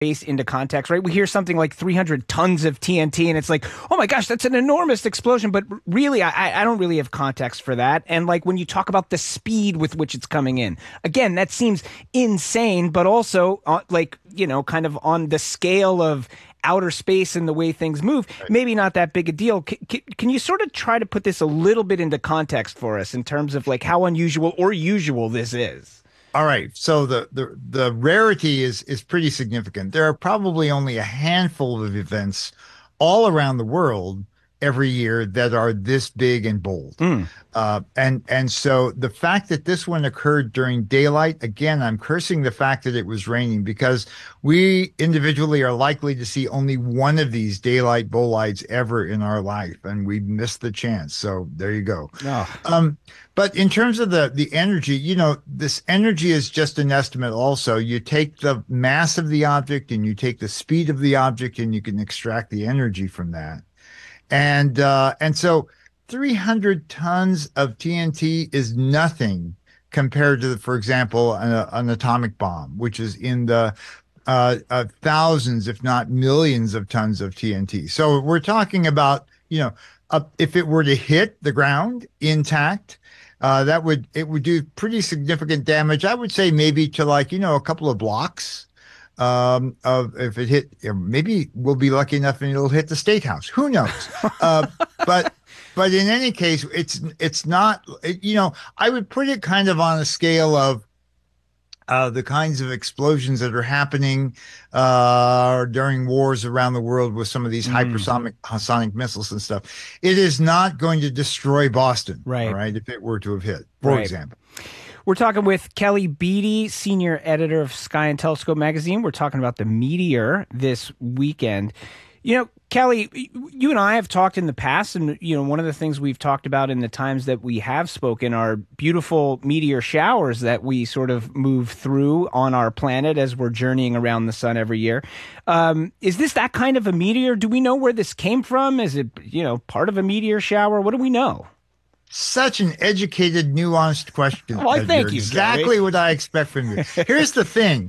space into context, right? We hear something like 300 tons of TNT, and it's like, oh my gosh, that's an enormous explosion. But really, I don't really have context for that. And like when you talk about the speed with which it's coming in, again, that seems insane, but also like, kind of on the scale of outer space and the way things move, maybe not that big a deal. Can you sort of try to put this a little bit into context for us in terms of like how unusual or usual this is? All right. So the rarity is pretty significant. There are probably only a handful of events all around the world every year that are this big and bold. Mm. And so the fact that this one occurred during daylight, again, I'm cursing the fact that it was raining because we individually are likely to see only one of these daylight bolides ever in our life, and we missed the chance. So there you go. Oh. But in terms of the energy, this energy is just an estimate also. You take the mass of the object and you take the speed of the object and you can extract the energy from that. And so 300 tons of TNT is nothing compared to, for example, an atomic bomb, which is in the thousands, if not millions of tons of TNT. So we're talking about, if it were to hit the ground intact, it would do pretty significant damage. I would say maybe to a couple of blocks. Of if it hit, maybe we'll be lucky enough and it'll hit the State House. Who knows? But in any case, it's not. I would put it kind of on a scale of the kinds of explosions that are happening during wars around the world with some of these hypersonic missiles and stuff. It is not going to destroy Boston, right? All right, if it were to have hit, for example. We're talking with Kelly Beatty, senior editor of Sky and Telescope magazine. We're talking about the meteor this weekend. Kelly, you and I have talked in the past, and, one of the things we've talked about in the times that we have spoken are beautiful meteor showers that we sort of move through on our planet as we're journeying around the sun every year. Is this that kind of a meteor? Do we know where this came from? Is it, part of a meteor shower? What do we know? Such an educated, nuanced question. Well, thank you. Exactly what I expect from you. Here's the thing.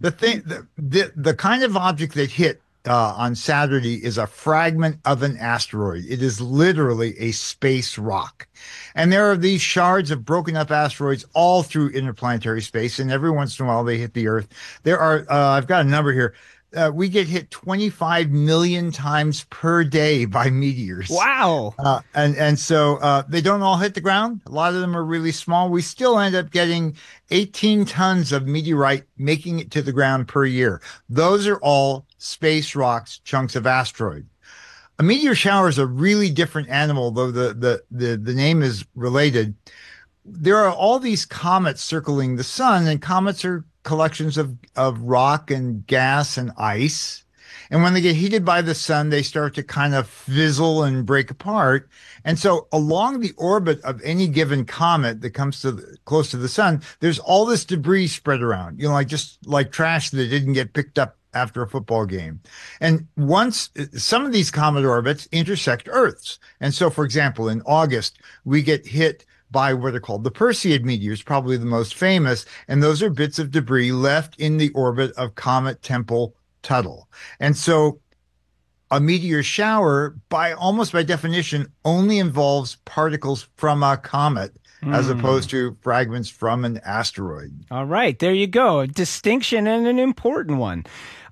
The kind of object that hit on Saturday is a fragment of an asteroid. It is literally a space rock. And there are these shards of broken up asteroids all through interplanetary space. And every once in a while they hit the Earth. There are, I've got a number here. We get hit 25 million times per day by meteors. Wow. And so they don't all hit the ground. A lot of them are really small. We still end up getting 18 tons of meteorite making it to the ground per year. Those are all space rocks, chunks of asteroid. A meteor shower is a really different animal, though the name is related. There are all these comets circling the sun, and comets are collections of rock and gas and ice. And when they get heated by the sun, they start to kind of fizzle and break apart. And so along the orbit of any given comet that comes close to the sun, there's all this debris spread around, just like trash that didn't get picked up after a football game. And once some of these comet orbits intersect Earth's. And so, for example, in August, we get hit by what are called the Perseid meteors, probably the most famous. And those are bits of debris left in the orbit of Comet Tempel-Tuttle. And so a meteor shower, almost by definition, only involves particles from a comet as opposed to fragments from an asteroid. All right, there you go. A distinction and an important one.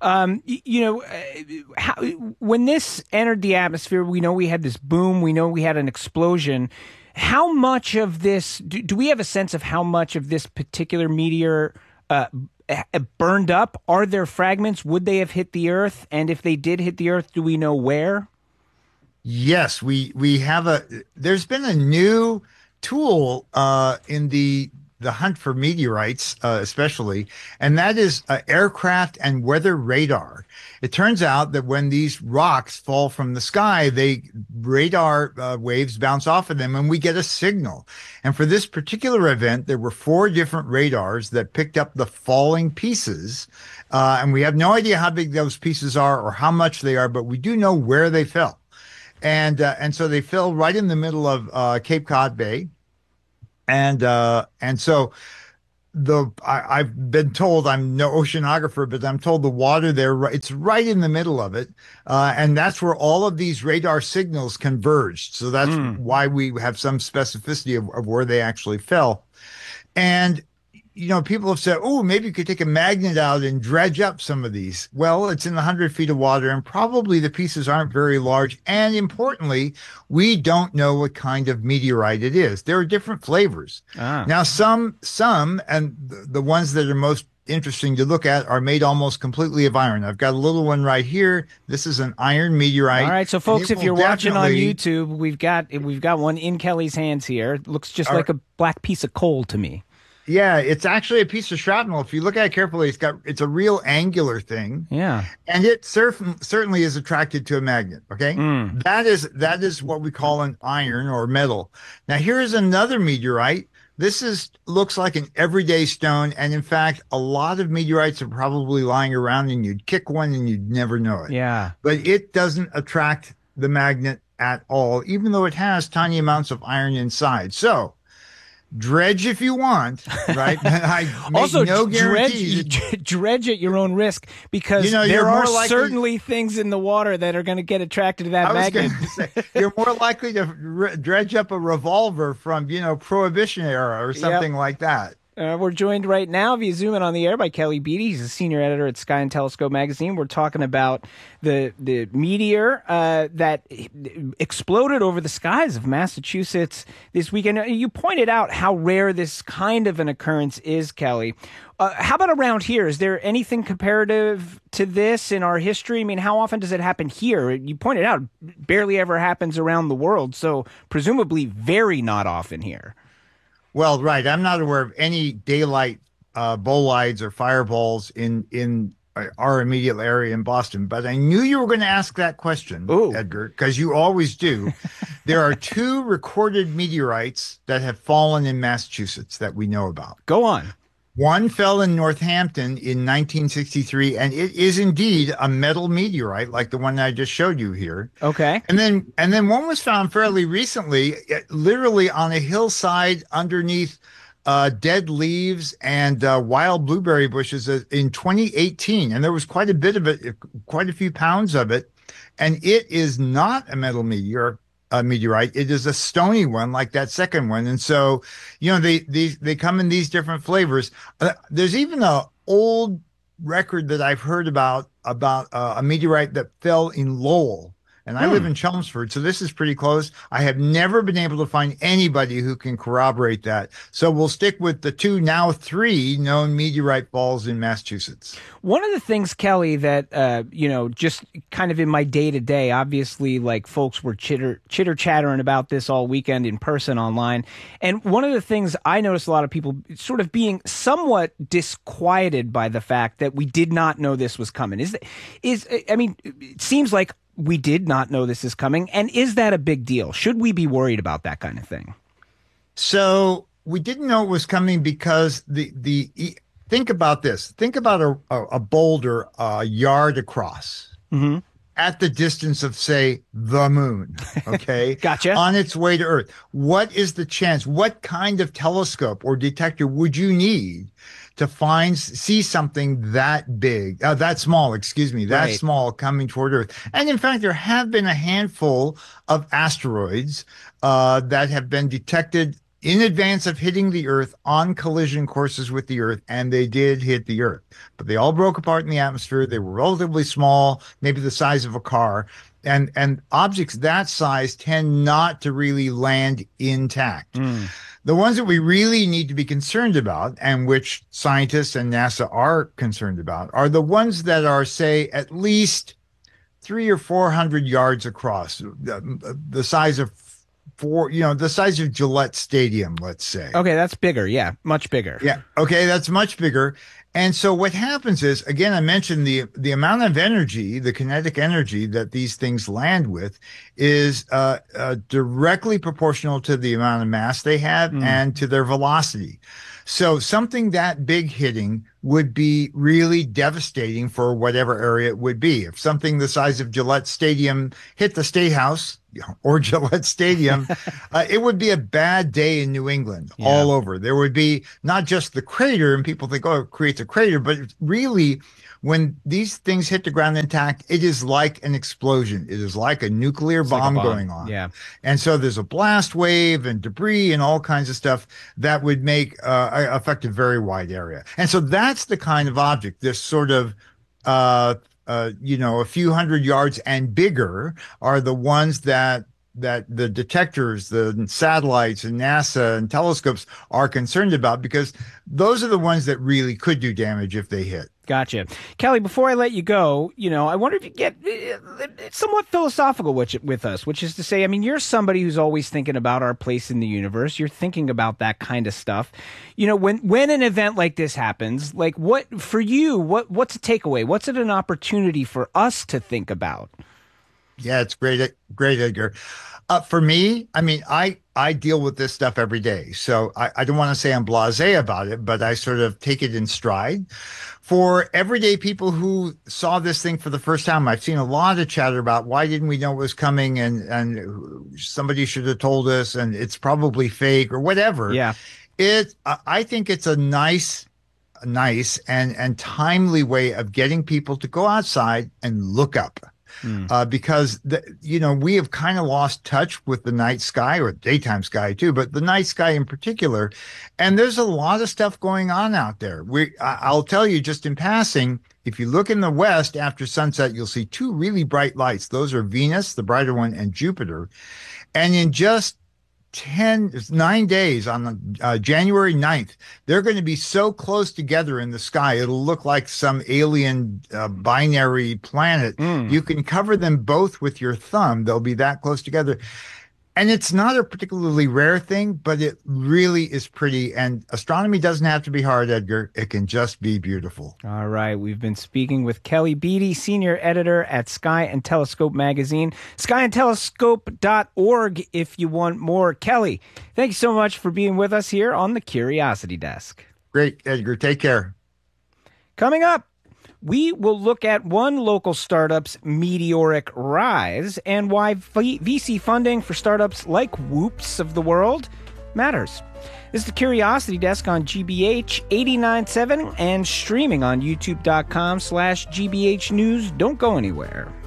When this entered the atmosphere, we know we had this boom. We know we had an explosion. How much of this, do we have a sense of how much of this particular meteor burned up? Are there fragments? Would they have hit the Earth? And if they did hit the Earth, do we know where? Yes, we have there's been a new tool in the hunt for meteorites, especially, and that is aircraft and weather radar. It turns out that when these rocks fall from the sky, radar waves bounce off of them and we get a signal. And for this particular event, there were 4 different radars that picked up the falling pieces. And we have no idea how big those pieces are or how much they are, but we do know where they fell. And so they fell right in the middle of Cape Cod Bay. And so I've been told, I'm no oceanographer, but I'm told the water there, it's right in the middle of it. And that's where all of these radar signals converged. So that's Mm. why we have some specificity of where they actually fell. And, people have said, oh, maybe you could take a magnet out and dredge up some of these. Well, it's in 100 feet of water, and probably the pieces aren't very large. And importantly, we don't know what kind of meteorite it is. There are different flavors. Ah. Now, and the ones that are most interesting to look at are made almost completely of iron. I've got a little one right here. This is an iron meteorite. All right, so and folks, it if will you're watching on definitely- YouTube, we've got one in Kelly's hands here. It looks just All like a black piece of coal to me. Yeah, it's actually a piece of shrapnel. If you look at it carefully, it's a real angular thing, Yeah. and it certainly is attracted to a magnet. Okay, Mm. that is what we call an iron or metal. Now here is another meteorite. Looks like an everyday stone, and in fact, a lot of meteorites are probably lying around, and you'd kick one and you'd never know it. Yeah. But it doesn't attract the magnet at all, even though it has tiny amounts of iron inside. So dredge if you want, right? I make Also, no guarantees. dredge at your own risk, because You're there are more likely- certainly things in the water that are going to get attracted to that I was magnet. going to say, you're more likely to dredge up a revolver from, Prohibition era or something like that. We're joined right now via Zoom in on the air by Kelly Beatty. He's a senior editor at Sky and Telescope magazine. We're talking about the meteor that exploded over the skies of Massachusetts this weekend. You pointed out how rare this kind of an occurrence is, Kelly. How about around here? Is there anything comparative to this in our history? I mean, how often does it happen here? You pointed out it barely ever happens around the world, so presumably very not often here. Well, right. I'm not aware of any daylight bolides or fireballs in our immediate area in Boston, but I knew you were going to ask that question, Ooh. Edgar, because you always do. There are two recorded meteorites that have fallen in Massachusetts that we know about. Go on. One fell in Northampton in 1963, and it is indeed a metal meteorite, like the one I just showed you here. Okay. And then one was found fairly recently, literally on a hillside underneath dead leaves and wild blueberry bushes in 2018, and there was quite a bit of it, quite a few pounds of it, and it is not a metal meteorite. It is a stony one, like that second one. And so, they come in these different flavors. There's even a old record that I've heard about a meteorite that fell in Lowell. And I live in Chelmsford, so this is pretty close. I have never been able to find anybody who can corroborate that. So we'll stick with the now three known meteorite falls in Massachusetts. One of the things, Kelly, that, just kind of in my day to day, obviously, like folks were chitter chattering about this all weekend in person online. And one of the things I noticed a lot of people sort of being somewhat disquieted by the fact that we did not know this was coming it seems like we did not know this is coming. And is that a big deal? Should we be worried about that kind of thing? So we didn't know it was coming because think about this. Think about a boulder a yard across at the distance of, say, the moon. Okay. Gotcha. On its way to Earth. What is the chance? What kind of telescope or detector would you need to see something that big, that small, Right. small coming toward Earth? And in fact, there have been a handful of asteroids that have been detected in advance of hitting the Earth on collision courses with the Earth, and they did hit the Earth. But they all broke apart in the atmosphere. They were relatively small, maybe the size of a car. And objects that size tend not to really land intact. The ones that we really need to be concerned about, and which scientists and NASA are concerned about, are the ones that are, say, at least 300 or 400 yards across, the size of the size of Gillette Stadium, let's say. Okay, that's bigger. Yeah, much bigger. Yeah. Okay, that's much bigger. And so what happens is, again, I mentioned the amount of energy, the kinetic energy that these things land with is directly proportional to the amount of mass they have and to their velocity. So something that big hitting would be really devastating for whatever area it would be. If something the size of Gillette Stadium hit the State House or Gillette Stadium, it would be a bad day in New England all over. There would be not just the crater, and people think, oh, it creates a crater, but really, when these things hit the ground intact, it is like an explosion. It is like a nuclear bomb going on. Yeah. And so there's a blast wave and debris and all kinds of stuff that would affect a very wide area. And so that's the kind of object, this sort of, a few hundred yards and bigger are the ones that the detectors, the satellites and NASA and telescopes are concerned about, because those are the ones that really could do damage if they hit. Gotcha. Kelly, before I let you go, I wonder if you get somewhat philosophical with us, which is to say, I mean, you're somebody who's always thinking about our place in the universe. You're thinking about that kind of stuff. When an event like this happens, like what's a takeaway? What's it an opportunity for us to think about? Yeah, it's great, Edgar. For me, I mean, I deal with this stuff every day. So I don't want to say I'm blasé about it, but I sort of take it in stride. For everyday people who saw this thing for the first time, I've seen a lot of chatter about why didn't we know it was coming, and somebody should have told us, and it's probably fake or whatever. Yeah. I think it's a nice and timely way of getting people to go outside and look up. Because we have kind of lost touch with the night sky, or daytime sky too, but the night sky in particular. And there's a lot of stuff going on out there. I'll tell you just in passing, if you look in the west after sunset, you'll see two really bright lights. Those are Venus, the brighter one, and Jupiter. And in just 9 days, on January 9th, they're going to be so close together in the sky, it'll look like some alien binary planet. You can cover them both with your thumb. They'll be that close together. And it's not a particularly rare thing, but it really is pretty. And astronomy doesn't have to be hard, Edgar. It can just be beautiful. All right. We've been speaking with Kelly Beatty, senior editor at Sky and Telescope magazine. Skyandtelescope.org if you want more. Kelly, thank you so much for being with us here on the Curiosity Desk. Great, Edgar. Take care. Coming up, we will look at one local startup's meteoric rise and why VC funding for startups like Whoops of the world matters. This is the Curiosity Desk on GBH 89.7 and streaming on youtube.com/GBH News. Don't go anywhere.